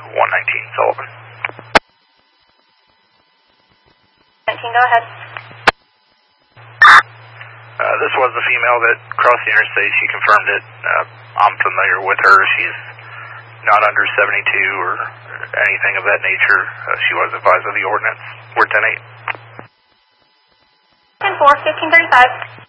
119 Sullivan. 19, go ahead. This was the female that crossed the interstate. She confirmed it. I'm familiar with her. She's not under 72 or anything of that nature. She was advised of the ordinance. We're 10-8. 10-4, 1535.